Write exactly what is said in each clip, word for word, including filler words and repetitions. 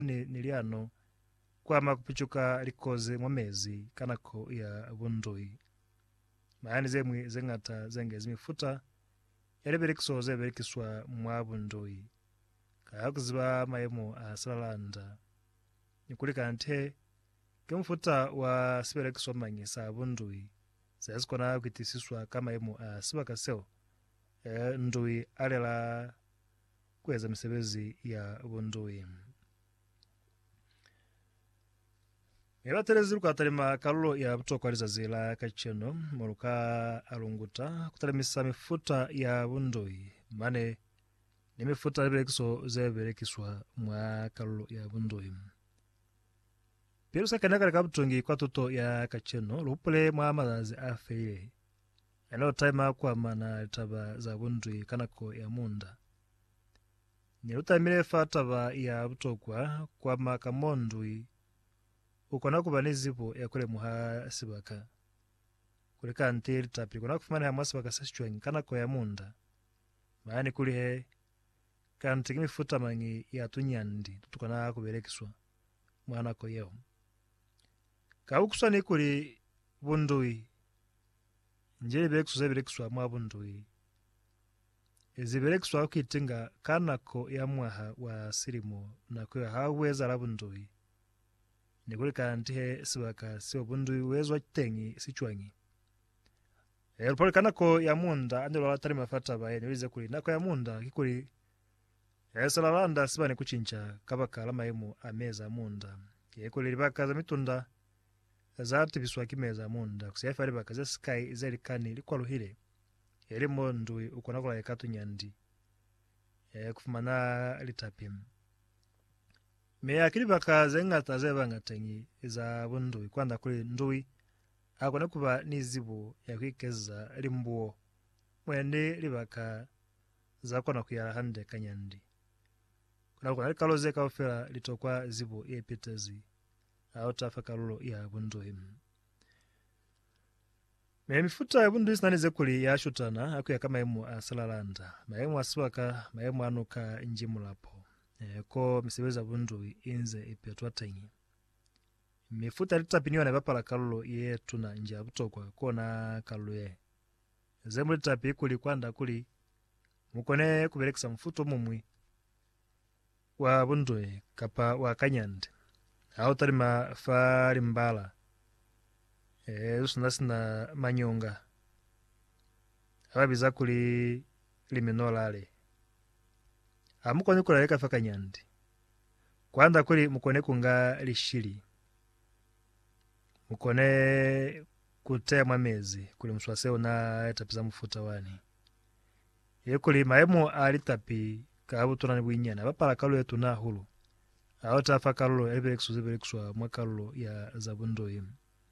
ni niliano kwama kupichuka likoze mwamezi kanako ya bundui maani zemwe zengata zenge zimifuta yaleberekiso zeberekiswa mwa bundui kayakuziba mayemo asalalanda nikulika nte kemufuta wa siberekiswa manyisa bundui zazikona kuitisiswa kama emo asiba kaseo e, ndui alela kweza misebezi ya bundui Ela terezi luka atalima kalulo ya butokwaliza zila kacheno moluka alunguta kutalimisa mifuta ya bundui mane ni mifuta leberekiso zeberekiswa mwa kalulo ya bundui Piru sakanaka kabutungi kwa tuto ya kacheno lupule mwa mazazi afeile eno taima kwa mana taba za bundui kanako ya munda nilutamile fataba ya butokwa kwa makamondui ukona kubani zipo ya kule muha sibaka kulika ntiri tapi kuna kufumana ya mwasibaka sasichwengi kanako ya munda maani kuli he kanti kimifuta mangi ya tunyandi tutukona kuberekiswa mwana ko yeo Kaukuswa ni kuli bundui njeli berekiswa zeberekiswa mwa bundui eziberekiswa ukitinga kanako ya mwaha wa sirimo na kuya haweza la bundui nikuli kantihe sibaka sio bundui wezwa tengi sichwangi elpole kanako ya munda andelo latari mafata bae niwize kuli nako ya munda kikuli esalalanda siba ni kuchincha kabaka lama emu ameza munda kikuli libaka za mitunda zati biswa kimeza munda kusiyafa libaka za sky zeli kani likuwa luhile Eri mondui ukona kula ekatu nyandi e, kufumana litapim me akili baka zengata zeba ngatengi za bundui kwanda kuli ndui akona kuba nizibu ya kwikeza limbuo mwende libaka za kona kuyala hande kanyandi kuna kuna likaloze kaufela litokwa zibu ye pitezi au tafakalulo ya bundui Me mifuta ya bundui sinanize kuli ya shutana akuya kama emu asalalanda maemu aswaka maemu anuka njimulapo e, ko miseweza bundui inze ipetua tengi mifuta litapiniwa na bapala kalulo ye tuna nja butokwa kona kalulo ye zemu litapi kuli kwanda kuli mukone kuberekisa mfuto mumwi wa bundui kapa wa kanyande au talima fari mbala e usunasina manyonga ababiza kuli liminolale amukoni kula leka faka nyandi kwanda kuli mukone kunga lishili mukone kutea mwamezi kuli mswaseo na etapiza mfuta wani ye kuli maemu alitapi kabu tunani bwinyana bapala kalu yetu na hulu au tafa kalu ebereksu zeberekswa mwakalu ya zabundoyi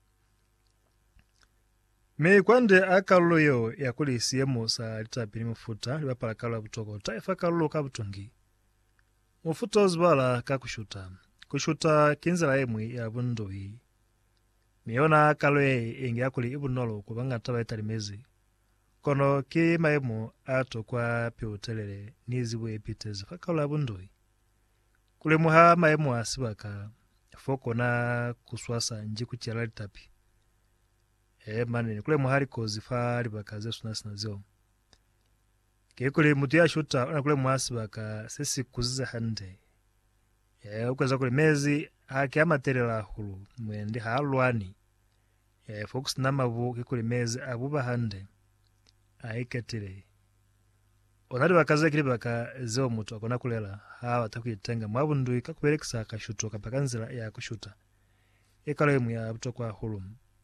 Me kwande akalulo yo ya kuli siemo sa litapini mfuta libapala kalu ya butoko taifa kalulo kabutungi mfuta uzbala kakushuta kushuta kinzela emwi ya bundoi miona kalu ye ingi akuli ibunolo kubanga taba etalimezi kono ki maemo ato kwa piutelele nizibu epitezi fakalu ya bundoi kule muha maemo asibaka foko na kuswasa njiku chela litapi E mani kule muhari kozi fari bakaze sunasina zio ke kule mutu ya shuta una kule muhasi baka sisi kuzize hande e ukweza kule mezi haki amaterela hulu mwende halwani e fokus na mabu ke kule mezi abuba hande aiketile onari bakaze kile baka zio mutu akona kulela hawa takuitenga mwabundui kakuberekisa kashuto kapakanzila ya kushuta ekalo emu ya butokwa hulu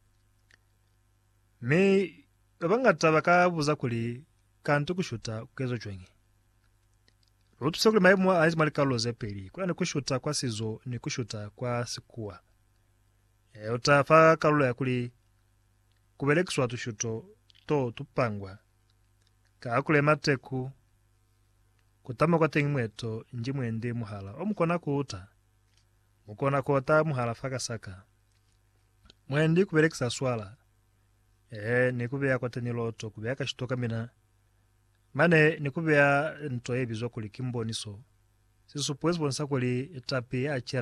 Me babangata bakabuza kuli kantu kushuta kukezo chwengi Rutuse kuli maimu azimali kaloze peli kula ni kushuta kwa sizo ni kushuta kwa sikuwa e, utafa kalulo ya kuli kuberekiswa tushuto to tupangwa kakule mateku kutama kwa tengi mweto nji mwende muhala omukona kuuta mukona kuota muhala faka saka mwendi kuberekisa swala Eh nikubea kwa teniloto kubea kashitoka mina mane nikubea ntoye bizwa kuli kimboniso sisupwezi bonsa kuli tapi ya achela